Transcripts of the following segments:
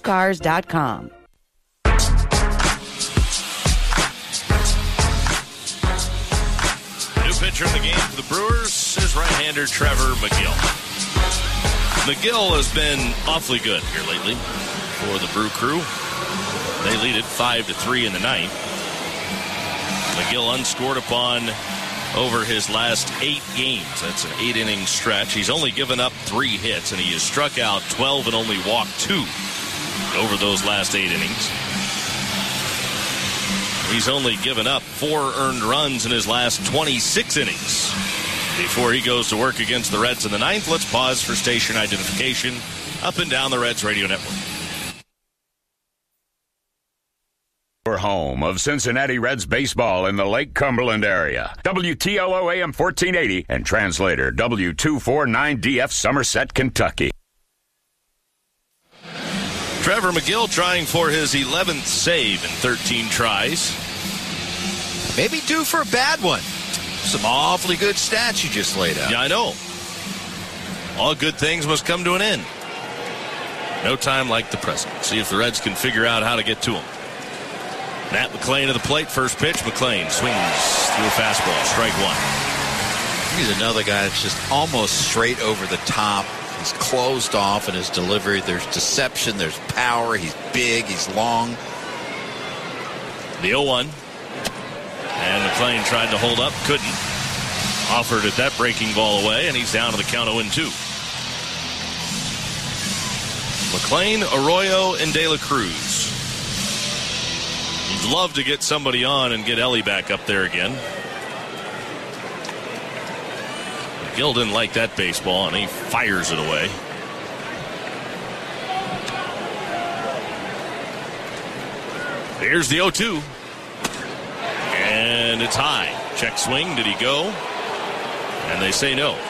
SubaruCars.com. New pitcher in the game for the Brewers is right-hander Trevor Megill. Megill has been awfully good here lately for the Brew Crew. They lead it 5-3 in the ninth. Megill unscored upon over his last 8 games. That's an 8-inning stretch. He's only given up 3 hits, and he has struck out 12 and only walked 2 over those last 8 innings. He's only given up 4 earned runs in his last 26 innings. Before he goes to work against the Reds in the ninth, let's pause for station identification up and down the Reds radio network. Your home of Cincinnati Reds baseball in the Lake Cumberland area. WTLO AM 1480 and translator W249DF Somerset, Kentucky. Trevor Megill trying for his 11th save in 13 tries. Maybe due for a bad one. Some awfully good stats you just laid out. Yeah, I know. All good things must come to an end. No time like the present. See if the Reds can figure out how to get to him. Matt McLain to the plate. First pitch. McLain swings through a fastball. Strike one. He's another guy that's just almost straight over the top. He's closed off in his delivery. There's deception. There's power. He's big. He's long. The 0-1. And McLain tried to hold up. Couldn't. Offered at that breaking ball away, and he's down to the count 0-2. McLain, Arroyo, and De La Cruz. You'd love to get somebody on and get Ellie back up there again. Gill didn't like that baseball, and he fires it away. Here's the 0-2. And it's high. Check swing. Did he go? And they say no.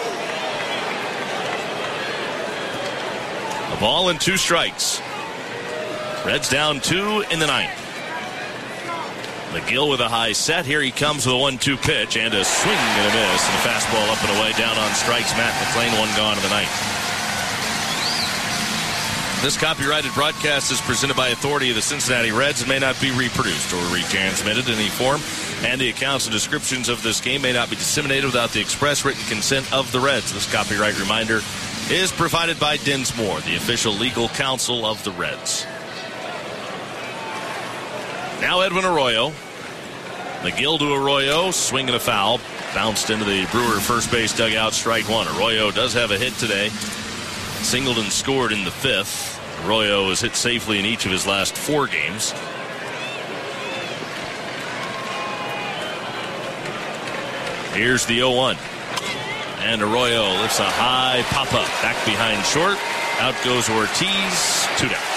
A ball and 2 strikes. Reds down 2 in the ninth. Megill with a high set. Here he comes with a 1-2 pitch and a swing and a miss. And a fastball up and away. Down on strikes. Matt McLain, 1 gone in the ninth. This copyrighted broadcast is presented by authority of the Cincinnati Reds and may not be reproduced or retransmitted in any form. And the accounts and descriptions of this game may not be disseminated without the express written consent of the Reds. This copyright reminder is provided by Dinsmore, the official legal counsel of the Reds. Now Edwin Arroyo. Megill to Arroyo, swinging a foul. Bounced into the Brewer first base dugout, strike one. Arroyo does have a hit today. Singled and scored in the 5th. Arroyo has hit safely in each of his last 4 games. Here's the 0-1. And Arroyo lifts a high pop-up. Back behind short. Out goes Ortiz. 2 down.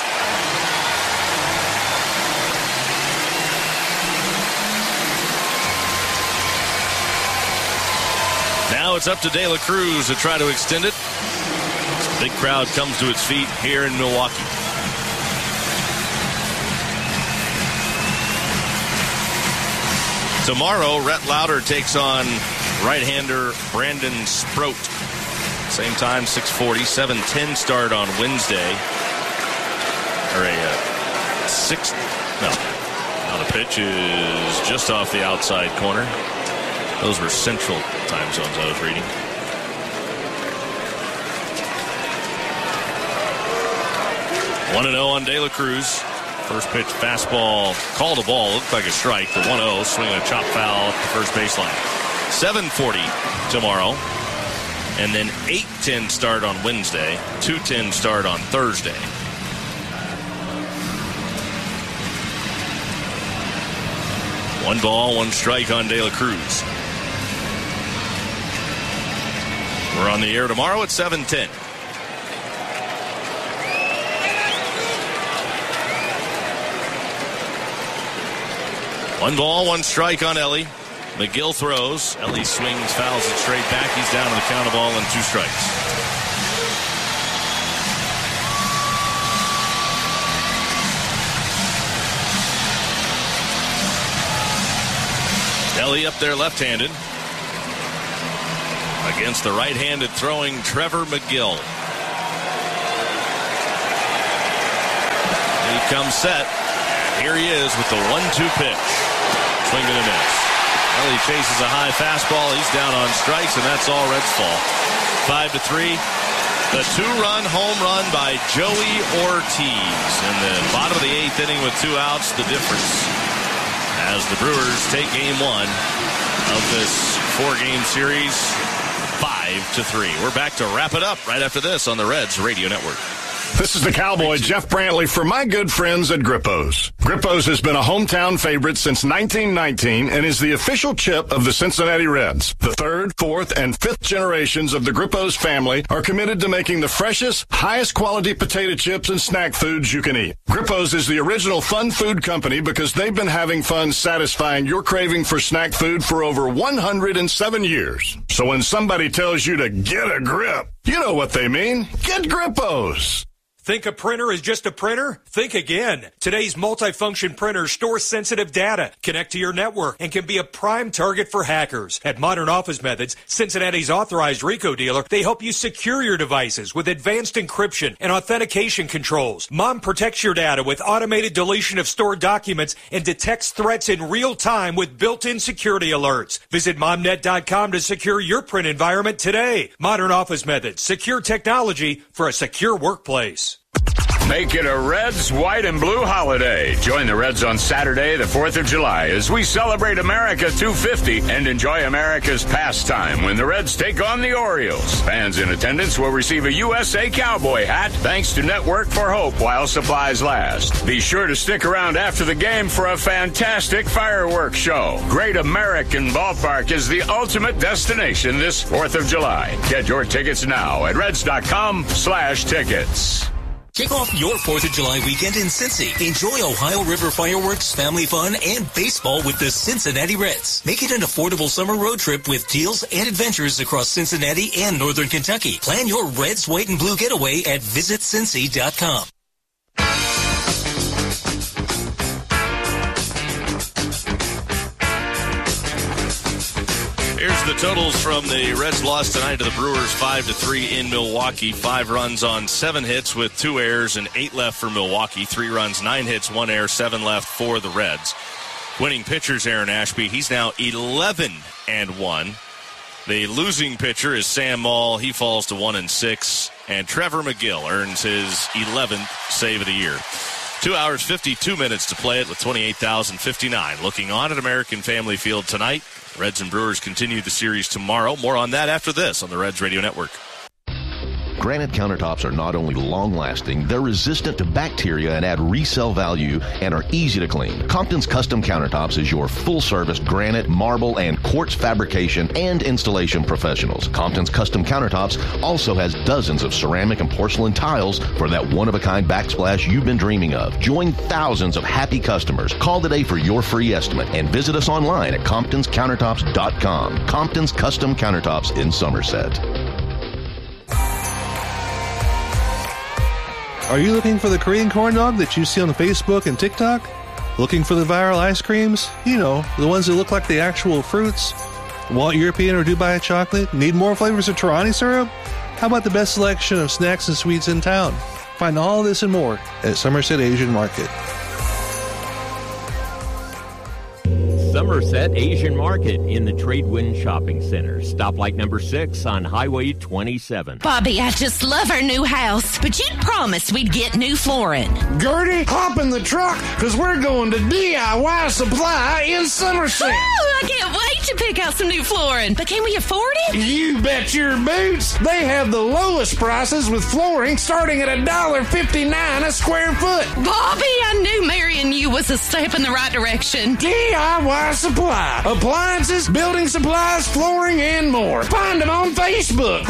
Now it's up to De La Cruz to try to extend it. Big crowd comes to its feet here in Milwaukee. Tomorrow, Rhett Lauder takes on right-hander Brandon Sproat. Same time, 6:40, 7:10 start on Wednesday. Or a 6. No. Now the pitch is just off the outside corner. Those were central time zones I was reading. One 1-0 on De La Cruz. First pitch fastball, called a ball, looked like a strike. The 1-0, swinging a chop foul up the first baseline. 7:40 tomorrow. And then 8:10 start on Wednesday. 2:10 start on Thursday. One ball, 1 strike on De La Cruz. We're on the air tomorrow at 7:10. One ball, 1 strike on Ellie. Megill throws. Ellie swings, fouls it straight back. He's down to the count of ball and 2 strikes. Ellie up there left-handed against the right-handed throwing Trevor Megill. comes set. Here he is with the 1-2 pitch. Swing and a miss. Well, he chases a high fastball. He's down on strikes, and that's all Reds fall. 5-3. The 2-run home run by Joey Ortiz in the bottom of the 8th inning with 2 outs. The difference as the Brewers take game 1 of this 4-game series, 5-3. We're back to wrap it up right after this on the Reds Radio Network. This is the Cowboy, Jeff Brantley, for my good friends at Grippo's. Grippo's has been a hometown favorite since 1919 and is the official chip of the Cincinnati Reds. The 3rd, 4th, and 5th generations of the Grippo's family are committed to making the freshest, highest quality potato chips and snack foods you can eat. Grippo's is the original fun food company because they've been having fun satisfying your craving for snack food for over 107 years. So when somebody tells you to get a grip, you know what they mean. Get Grippo's. Think a printer is just a printer? Think again. Today's multifunction printers store sensitive data, connect to your network, and can be a prime target for hackers. At Modern Office Methods, Cincinnati's authorized RICO dealer, they help you secure your devices with advanced encryption and authentication controls. Mom protects your data with automated deletion of stored documents and detects threats in real time with built-in security alerts. Visit momnet.com to secure your print environment today. Modern Office Methods, secure technology for a secure workplace. Make it a Reds white and blue holiday. Join the Reds on Saturday, the 4th of July, as we celebrate America 250 and enjoy America's pastime when the Reds take on the Orioles. Fans in attendance will receive a USA Cowboy hat thanks to Network for Hope while supplies last. Be sure to stick around after the game for a fantastic fireworks show. Great American Ballpark is the ultimate destination this 4th of July. Get your tickets now at Reds.com/tickets. Kick off your 4th of July weekend in Cincy. Enjoy Ohio River fireworks, family fun, and baseball with the Cincinnati Reds. Make it an affordable summer road trip with deals and adventures across Cincinnati and Northern Kentucky. Plan your Reds white and blue getaway at visitcincy.com. Here's the totals from the Reds' loss tonight to the Brewers, 5-3 in Milwaukee. 5 runs on 7 hits with 2 errors and 8 left for Milwaukee. 3 runs, 9 hits, 1 error, 7 left for the Reds. Winning pitchers, Aaron Ashby. He's now 11-1. The losing pitcher is Sam Maul. He falls to 1-6. And Trevor McGill earns his 11th save of the year. 2 hours, 52 minutes to play it with 28,059. Looking on at American Family Field tonight. Reds and Brewers continue the series tomorrow. More on that after this on the Reds Radio Network. Granite countertops are not only long-lasting, they're resistant to bacteria and add resale value and are easy to clean. Compton's Custom Countertops is your full-service granite, marble, and quartz fabrication and installation professionals. Compton's Custom Countertops also has dozens of ceramic and porcelain tiles for that one-of-a-kind backsplash you've been dreaming of. Join thousands of happy customers. Call today for your free estimate and visit us online at comptonscountertops.com. Compton's Custom Countertops in Somerset. Are you looking for the Korean corn dog that you see on Facebook and TikTok? Looking for the viral ice creams? You know, the ones that look like the actual fruits? Want European or Dubai chocolate? Need more flavors of Torani syrup? How about the best selection of snacks and sweets in town? Find all this and more at Somerset Asian Market. Somerset Asian Market in the Tradewind Shopping Center. Stoplight number 6 on Highway 27. Bobby, I just love our new house, but you promised we'd get new flooring. Gertie, hop in the truck, because we're going to DIY Supply in Somerset. Oh, I can't wait to pick out some new flooring. But can we afford it? You bet your boots. They have the lowest prices with flooring starting at $1.59 a square foot. Bobby, I knew marrying you was a step in the right direction. DIY Supply. Appliances, building supplies, flooring, and more. Find them on Facebook.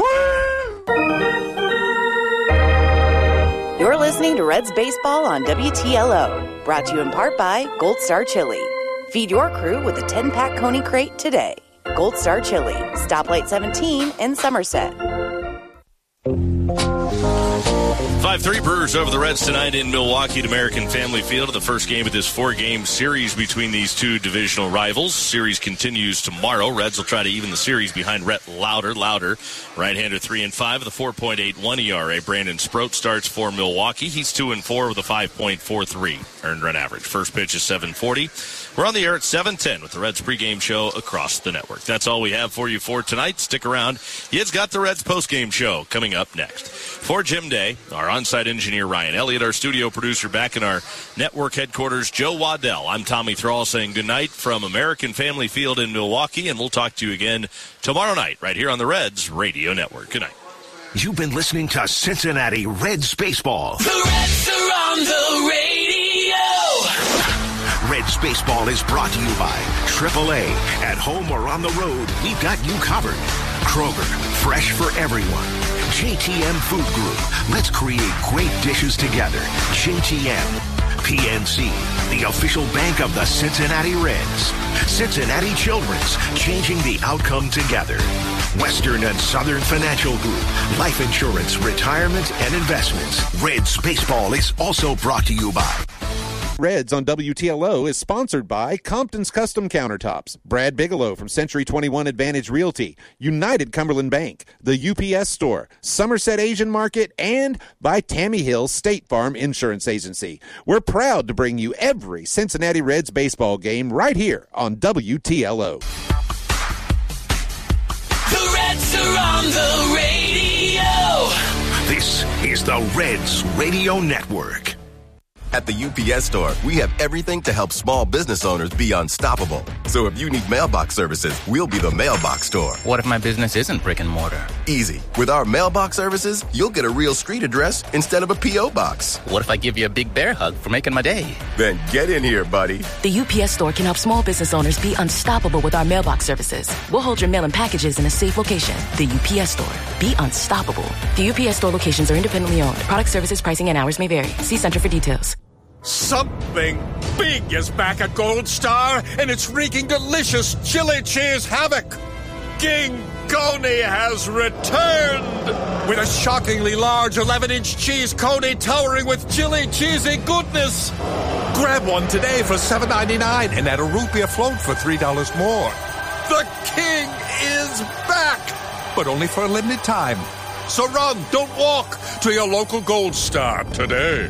You're listening to Reds Baseball on WTLO. Brought to you in part by Gold Star Chili. Feed your crew with a 10-pack Coney Crate today. Gold Star Chili. Stoplight 17 in Somerset. 5-3 Brewers over the Reds tonight in Milwaukee at American Family Field. The first game of this 4-game series between these two divisional rivals. Series continues tomorrow. Reds will try to even the series behind Rhett Lauder. Lauder, right-hander, 3-5 with a 4.81 ERA. Brandon Sproat starts for Milwaukee. He's 2-4 with a 5.43 earned run average. First pitch is 7:40. We're on the air at 7:10 with the Reds pregame show across the network. That's all we have for you for tonight. Stick around. It's got the Reds postgame show coming up next. For Jim Day, our on-site engineer Ryan Elliott, our studio producer back in our network headquarters, Joe Waddell. I'm Tommy Thrall saying goodnight from American Family Field in Milwaukee, and we'll talk to you again tomorrow night right here on the Reds Radio Network. Good night. You've been listening to Cincinnati Reds Baseball. The Reds are on the radio. Reds Baseball is brought to you by AAA. At home or on the road, we've got you covered. Kroger, fresh for everyone. JTM Food Group. Let's create great dishes together. JTM. PNC, the official bank of the Cincinnati Reds. Cincinnati Children's, changing the outcome together. Western and Southern Financial Group, life insurance, retirement, and investments. Reds Baseball is also brought to you by Reds on WTLO is sponsored by Compton's Custom Countertops, Brad Bigelow from Century 21 Advantage Realty, United Cumberland Bank, the UPS Store, Somerset Asian Market, and by Tammy Hill State Farm Insurance Agency. We're proud to bring you every Cincinnati Reds baseball game right here on WTLO. The Reds are on the radio. This is the Reds Radio Network. At the UPS Store, we have everything to help small business owners be unstoppable. So if you need mailbox services, we'll be the mailbox store. What if my business isn't brick and mortar? Easy. With our mailbox services, you'll get a real street address instead of a P.O. box. What if I give you a big bear hug for making my day? Then get in here, buddy. The UPS Store can help small business owners be unstoppable with our mailbox services. We'll hold your mail and packages in a safe location. The UPS Store. Be unstoppable. The UPS Store locations are independently owned. Product, services, pricing, and hours may vary. See Center for details. Something big is back at Gold Star, and it's wreaking delicious chili cheese havoc. King Coney has returned with a shockingly large 11-inch cheese coney towering with chili cheesy goodness. Grab one today for $7.99 and add a root beer float for $3 more. The king is back, but only for a limited time. So run, don't walk, to your local Gold Star today.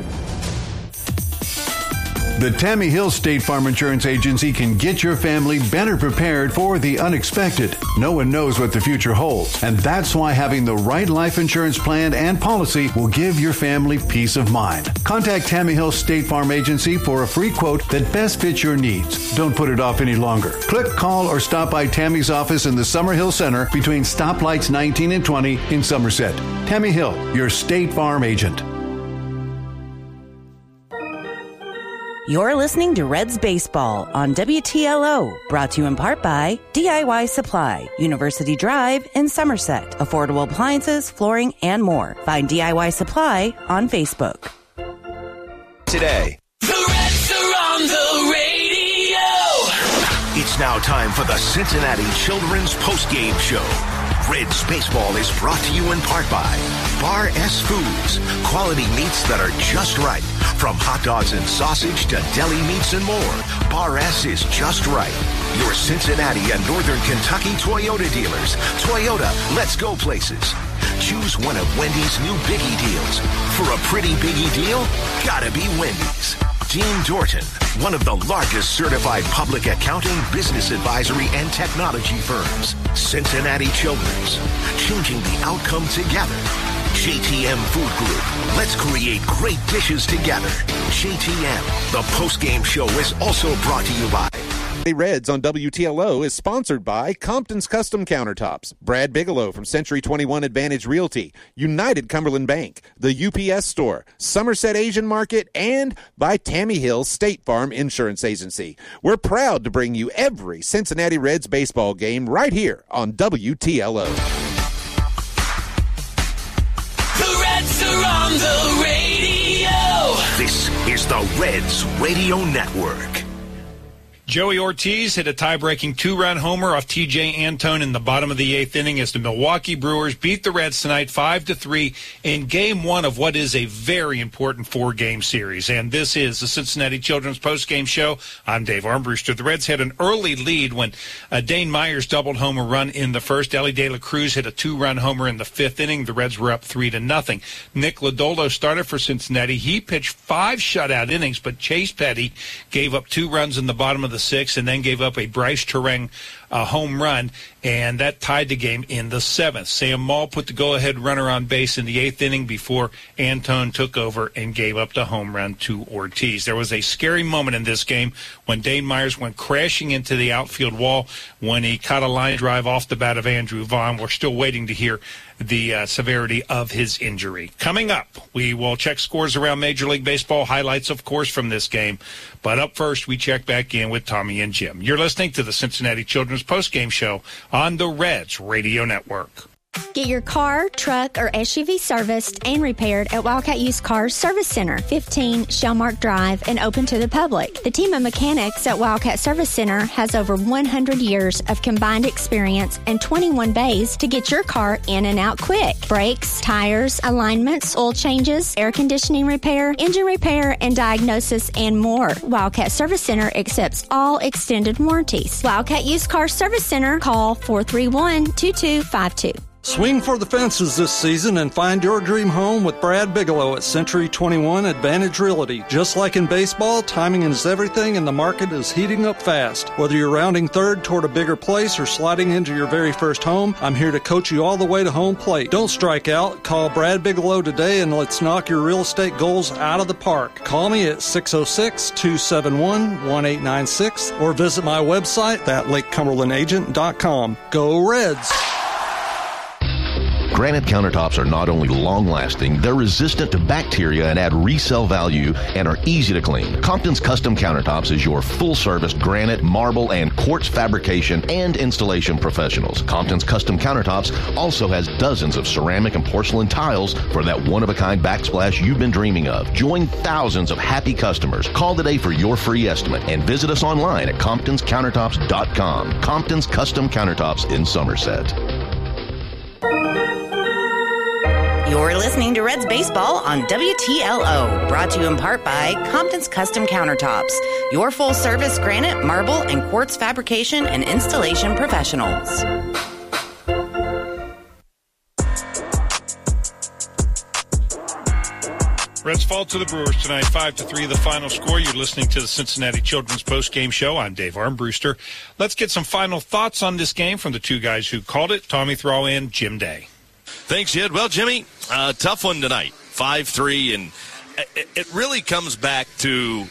The Tammy Hill State Farm Insurance Agency can get your family better prepared for the unexpected. No one knows what the future holds, and that's why having the right life insurance plan and policy will give your family peace of mind. Contact Tammy Hill State Farm Agency for a free quote that best fits your needs. Don't put it off any longer. Click, call, or stop by Tammy's office in the Summerhill Center between stoplights 19 and 20 in Somerset. Tammy Hill, your State Farm agent. You're listening to Reds Baseball on WTLO, brought to you in part by DIY Supply, University Drive in Somerset. Affordable appliances, flooring, and more. Find DIY Supply on Facebook. Today. The Reds are on the radio. It's now time for the Cincinnati Children's Postgame Show. Reds Baseball is brought to you in part by Bar S Foods. Quality meats that are just right. From hot dogs and sausage to deli meats and more, Bar S is just right. Your Cincinnati and Northern Kentucky Toyota dealers. Toyota, let's go places. Choose one of Wendy's new Biggie deals. For a pretty Biggie deal, gotta be Wendy's. Dean Dorton, one of the largest certified public accounting, business advisory, and technology firms. Cincinnati Children's, changing the outcome together. JTM Food Group, let's create great dishes together. JTM, the postgame show is also brought to you by Reds on WTLO is sponsored by Compton's Custom Countertops, Brad Bigelow from Century 21 Advantage Realty, United Cumberland Bank, the UPS Store, Somerset Asian Market, and by Tammy Hill State Farm Insurance Agency. We're proud to bring you every Cincinnati Reds baseball game right here on WTLO. The Reds are on the radio. This is the Reds Radio Network. Joey Ortiz hit a tie-breaking 2-run homer off T.J. Antone in the bottom of the 8th inning as the Milwaukee Brewers beat the Reds tonight 5-3 in Game 1 of what is a very important 4-game series. And this is the Cincinnati Children's Post-Game Show. I'm Dave Armbruster. The Reds had an early lead when Dane Myers doubled home a run in the first. Ellie De La Cruz hit a 2-run homer in the 5th inning. The Reds were up 3-0. Nick Lodolo started for Cincinnati. He pitched 5 shutout innings, but Chase Petty gave up 2 runs in the bottom of the 6th and then gave up a Bryce Terang home run, and that tied the game in the 7th. Sam Maul put the go-ahead runner on base in the 8th inning before Antone took over and gave up the home run to Ortiz. There was a scary moment in this game when Dane Myers went crashing into the outfield wall when he caught a line drive off the bat of Andrew Vaughn. We're still waiting to hear the severity of his injury. Coming up, we will check scores around Major League Baseball, highlights, of course, from this game. But up first, we check back in with Tommy and Jim. You're listening to the Cincinnati Children's Post-Game Show on the Reds Radio Network. Get your car, truck, or SUV serviced and repaired at Wildcat Used Cars Service Center, 15 Shellmark Drive, and open to the public. The team of mechanics at Wildcat Service Center has over 100 years of combined experience and 21 bays to get your car in and out quick. Brakes, tires, alignments, oil changes, air conditioning repair, engine repair, and diagnosis, and more. Wildcat Service Center accepts all extended warranties. Wildcat Used Cars Service Center, call 431-2252. Swing for the fences this season and find your dream home with Brad Bigelow at Century 21 Advantage Realty. Just like in baseball, timing is everything and the market is heating up fast. Whether you're rounding third toward a bigger place or sliding into your very first home, I'm here to coach you all the way to home plate. Don't strike out. Call Brad Bigelow today and let's knock your real estate goals out of the park. Call me at 606-271-1896 or visit my website at LakeCumberlandAgent.com. Go Reds! Granite countertops are not only long-lasting, they're resistant to bacteria and add resale value and are easy to clean. Compton's Custom Countertops is your full-service granite, marble, and quartz fabrication and installation professionals. Compton's Custom Countertops also has dozens of ceramic and porcelain tiles for that one-of-a-kind backsplash you've been dreaming of. Join thousands of happy customers. Call today for your free estimate and visit us online at ComptonsCountertops.com. Compton's Custom Countertops in Somerset. You're listening to Reds Baseball on WTLO, brought to you in part by Compton's Custom Countertops, your full-service granite, marble, and quartz fabrication and installation professionals. Reds fall to the Brewers tonight, 5-3, the final score. You're listening to the Cincinnati Children's Post-Game Show. I'm Dave Armbruster. Let's get some final thoughts on this game from the two guys who called it, Tommy Thrall and Jim Day. Thanks, Jed. Well, Jimmy, tough one tonight, 5-3, and it really comes back to,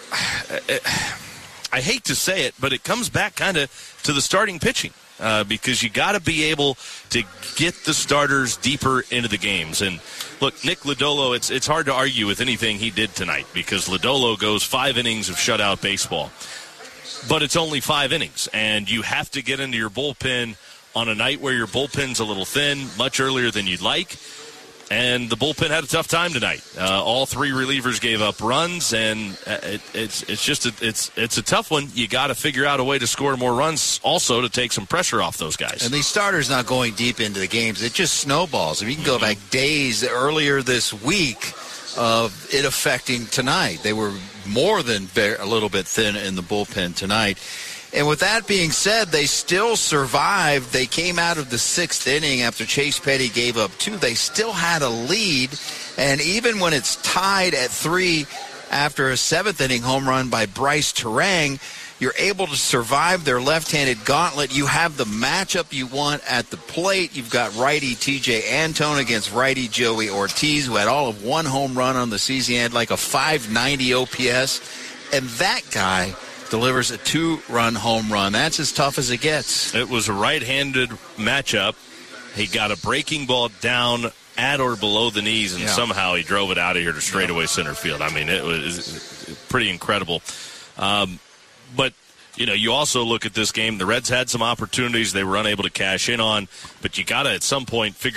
I hate to say it, but it comes back kind of to the starting pitching. Because you got to be able to get the starters deeper into the games. And look, Nick Lodolo, it's hard to argue with anything he did tonight because Lodolo goes 5 innings of shutout baseball. But it's only 5 innings, and you have to get into your bullpen on a night where your bullpen's a little thin, much earlier than you'd like. And the bullpen had a tough time tonight. All 3 relievers gave up runs, and it's a tough one. You got to figure out a way to score more runs, also to take some pressure off those guys. And these starters not going deep into the games, it just snowballs. If you can go back days earlier this week of it affecting tonight, they were more than a little bit thin in the bullpen tonight. And with that being said, they still survived. They came out of the 6th inning after Chase Petty gave up 2. They still had a lead. And even when it's tied at 3 after a 7th inning home run by Bryce Terang, you're able to survive their left-handed gauntlet. You have the matchup you want at the plate. You've got righty T.J. Antone against righty Joey Ortiz, who had all of 1 home run on the season. He had like a 590 OPS. And that guy delivers a 2-run home run. That's as tough as it gets. It was a right-handed matchup. He got a breaking ball down at or below the knees, and somehow he drove it out of here to straightaway center field. I mean, it was pretty incredible. But, you also look at this game. The Reds had some opportunities they were unable to cash in on, but you got to at some point figure out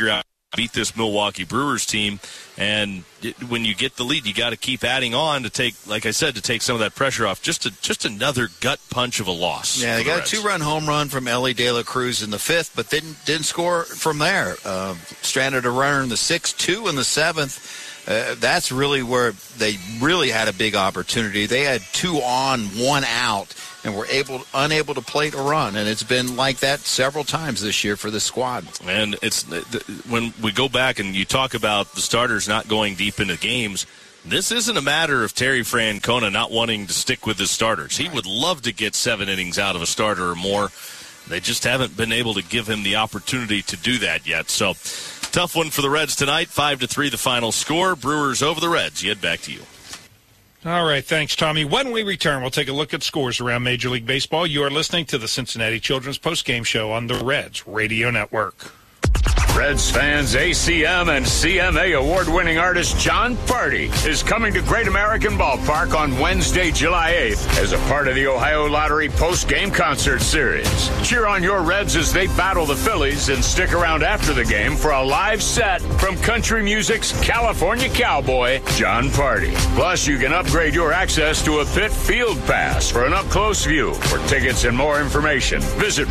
beat this Milwaukee Brewers team. And when you get the lead, you got to keep adding on to take, like I said, to take some of that pressure off. Just another gut punch of a loss. Yeah, they got a 2-run home run from Ellie De La Cruz in the 5th, but didn't score from there. Stranded a runner in the 6th, 2 in the 7th. That's really where they really had a big opportunity. They had 2 on, 1 out, and were unable to plate a run. And it's been like that several times this year for the squad. And it's when we go back and you talk about the starters not going deep into games, this isn't a matter of Terry Francona not wanting to stick with his starters. He would love to get 7 innings out of a starter or more. They just haven't been able to give him the opportunity to do that yet. So, tough one for the Reds tonight. 5-3 the final score. Brewers over the Reds. Yet back to you. All right, thanks, Tommy. When we return, we'll take a look at scores around Major League Baseball. You are listening to the Cincinnati Children's Postgame Show on the Reds Radio Network. Reds fans, ACM and CMA award-winning artist Jon Pardi is coming to Great American Ballpark on Wednesday, July 8th as a part of the Ohio Lottery post-game concert series. Cheer on your Reds as they battle the Phillies and stick around after the game for a live set from country music's California cowboy, Jon Pardi. Plus, you can upgrade your access to a pit field pass for an up-close view. For tickets and more information, visit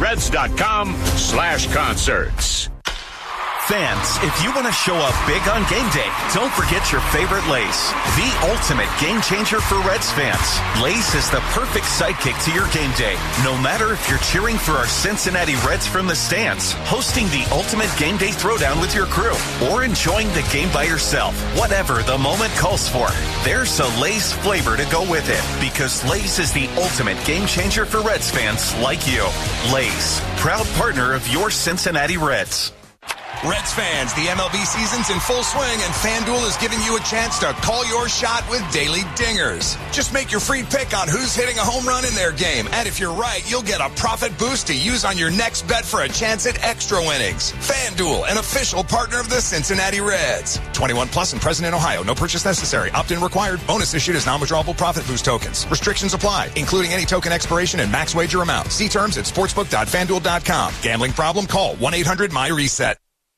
Reds.com/concerts. Fans, if you want to show up big on game day, don't forget your favorite Lay's, the ultimate game changer for Reds fans. Lay's is the perfect sidekick to your game day. No matter if you're cheering for our Cincinnati Reds from the stands, hosting the ultimate game day throwdown with your crew, or enjoying the game by yourself, whatever the moment calls for, there's a Lay's flavor to go with it, because Lay's is the ultimate game changer for Reds fans like you. Lay's, proud partner of your Cincinnati Reds. Reds fans, the MLB season's in full swing, and FanDuel is giving you a chance to call your shot with daily dingers. Just make your free pick on who's hitting a home run in their game, and if you're right, you'll get a profit boost to use on your next bet for a chance at extra winnings. FanDuel, an official partner of the Cincinnati Reds. 21 plus and present in Ohio. No purchase necessary. Opt-in required. Bonus issued as non-withdrawable profit boost tokens. Restrictions apply, including any token expiration and max wager amount. See terms at sportsbook.fanduel.com. Gambling problem? Call 1-800-MY-RESET.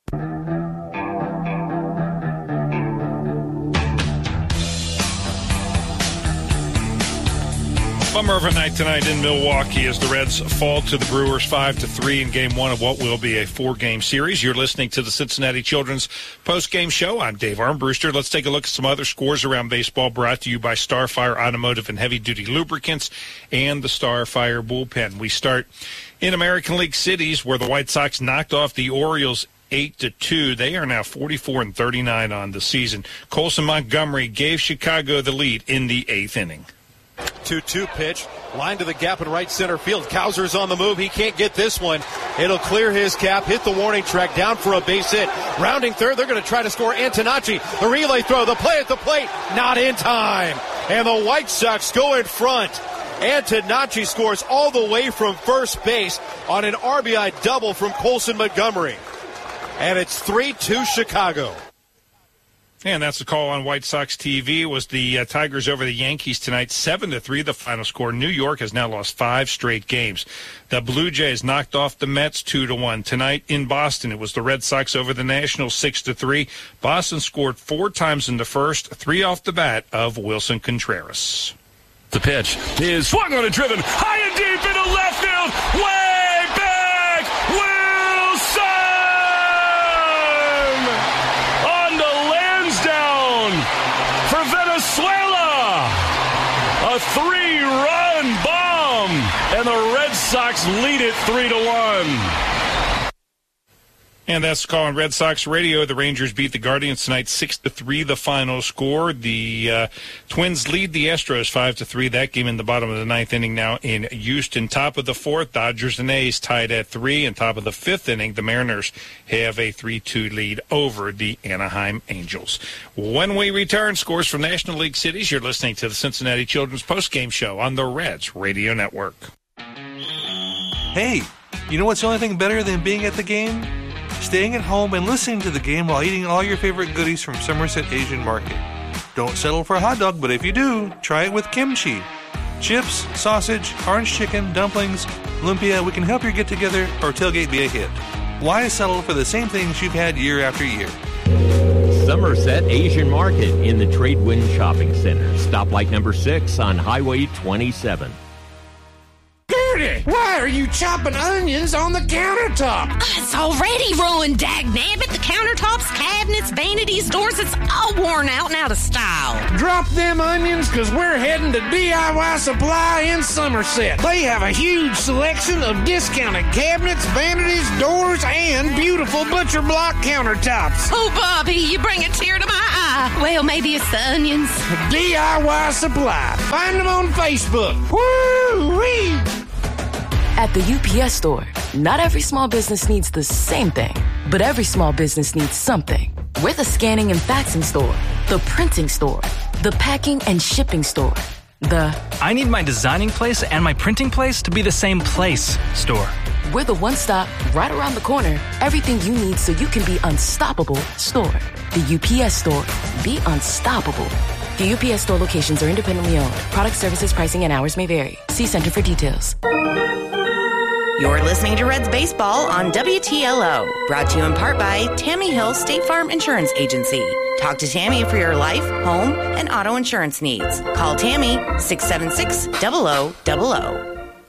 Bummer of a night tonight in Milwaukee as the Reds fall to the Brewers 5-3 in Game 1 of what will be a 4-game series. You're listening to the Cincinnati Children's Post-Game Show. I'm Dave Armbruster. Let's take a look at some other scores around baseball brought to you by Starfire Automotive and Heavy Duty Lubricants and the Starfire Bullpen. We start in American League cities where the White Sox knocked off the Orioles 8-2. They are now 44-39 on the season. Colson Montgomery gave Chicago the lead in the 8th inning. 2-2 pitch, line to the gap in right center field. Cowser's on the move. He can't get this one. It'll clear his cap, hit the warning track, down for a base hit. Rounding third, they're going to try to score. Antonacci, the relay throw, the play at the plate, not in time. And the White Sox go in front. Antonacci scores all the way from first base on an RBI double from Colson Montgomery. And it's 3-2 Chicago. And that's the call on White Sox TV. It was the Tigers over the Yankees tonight, 7-3 the final score. New York has now lost 5 straight games. The Blue Jays knocked off the Mets 2-1. Tonight in Boston, it was the Red Sox over the Nationals 6-3. Boston scored 4 times in the first, 3 off the bat of Wilson Contreras. The pitch is swung on and driven high and deep into left field. Way back, Wilson! For Venezuela, a 3-run bomb, and the Red Sox lead it 3-1. And that's the call on Red Sox Radio. The Rangers beat the Guardians tonight 6-3 the final score. The Twins lead the Astros 5-3. That game in the bottom of the 9th inning now in Houston. Top of the 4th, Dodgers and A's tied at 3. And top of the 5th inning, the Mariners have a 3-2 lead over the Anaheim Angels. When we return, scores from National League cities. You're listening to the Cincinnati Children's Postgame Show on the Reds Radio Network. Hey, you know what's the only thing better than being at the game? Staying at home and listening to the game while eating all your favorite goodies from Somerset Asian Market. Don't settle for a hot dog, but if you do, try it with kimchi. Chips, sausage, orange chicken, dumplings, lumpia, we can help your get-together or tailgate be a hit. Why settle for the same things you've had year after year? Somerset Asian Market in the Tradewind Shopping Center. Stoplight number 6 on Highway 27. Gertie, why are you chopping onions on the countertop? It's already ruined, dagnabbit. The countertops, cabinets, vanities, doors, it's all worn out and out of style. Drop them onions, because we're heading to DIY Supply in Somerset. They have a huge selection of discounted cabinets, vanities, doors, and beautiful butcher block countertops. Oh, Bobby, you bring a tear to my eye. Well, maybe it's the onions. DIY Supply. Find them on Facebook. Woo-wee! At the UPS Store, not every small business needs the same thing, but every small business needs something. We're the scanning and faxing store, the printing store, the packing and shipping store, the I need my designing place and my printing place to be the same place store. We're the one-stop, right around the corner, everything you need so you can be unstoppable store. The UPS Store. Be unstoppable. The UPS Store locations are independently owned. Product, services, pricing, and hours may vary. See Center for details. You're listening to Reds Baseball on WTLO, brought to you in part by Tammy Hill State Farm Insurance Agency. Talk to Tammy for your life, home, and auto insurance needs. Call Tammy 676-0000.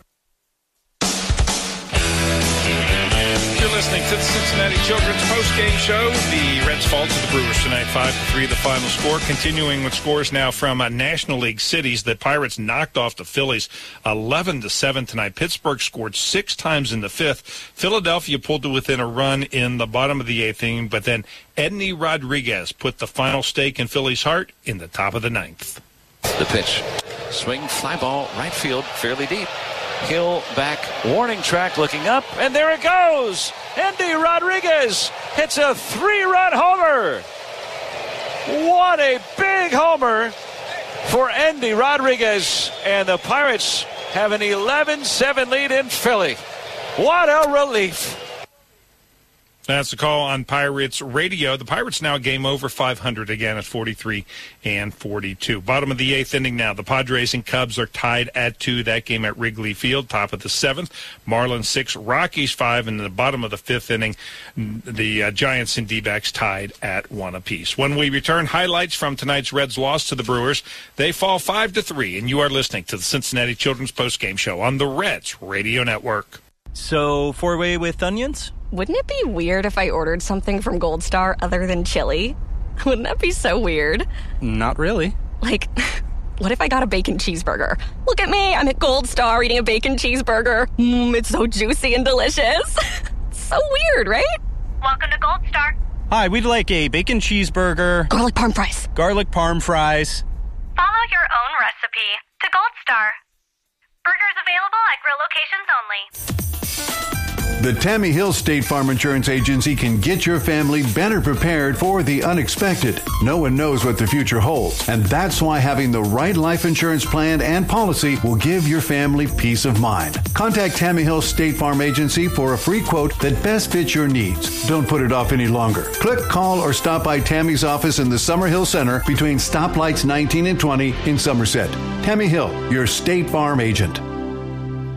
You're listening to the Cincinnati Children's postgame show. The Reds fall to the Brewers tonight, 5-3, the final score. Continuing with scores now from National League cities. The Pirates knocked off the Phillies 11-7 tonight. Pittsburgh scored 6 times in the 5th. Philadelphia pulled to within a run in the bottom of the 8th inning, but then Edney Rodriguez put the final stake in Philly's heart in the top of the 9th. The pitch. Swing, fly ball, right field, fairly deep. Hill back, warning track, looking up, and there it goes! Endy Rodriguez hits a 3-run homer! What a big homer for Endy Rodriguez, and the Pirates have an 11-7 lead in Philly. What a relief! That's the call on Pirates Radio. The Pirates now game over 500 again at 43-42. Bottom of the 8th inning now. The Padres and Cubs are tied at 2. That game at Wrigley Field. Top of the 7th. Marlins 6, Rockies 5. And in the bottom of the 5th inning, the Giants and D-backs tied at 1 apiece. When we return, highlights from tonight's Reds loss to the Brewers. They fall 5-3. And you are listening to the Cincinnati Children's Postgame Show on the Reds Radio Network. So, 4-way with onions? Wouldn't it be weird if I ordered something from Gold Star other than chili? Wouldn't that be so weird? Not really. Like, what if I got a bacon cheeseburger? Look at me, I'm at Gold Star eating a bacon cheeseburger. It's so juicy and delicious. So weird, right? Welcome to Gold Star. Hi, we'd like a bacon cheeseburger. Garlic parm fries. Garlic parm fries. Follow your own recipe to Gold Star. Burgers available at grill locations only. The Tammy Hill State Farm Insurance Agency can get your family better prepared for the unexpected. No one knows what the future holds, and that's why having the right life insurance plan and policy will give your family peace of mind. Contact Tammy Hill State Farm Agency for a free quote that best fits your needs. Don't put it off any longer. Click, call, or stop by Tammy's office in the Summerhill Center between stoplights 19 and 20 in Somerset. Tammy Hill, your State Farm agent.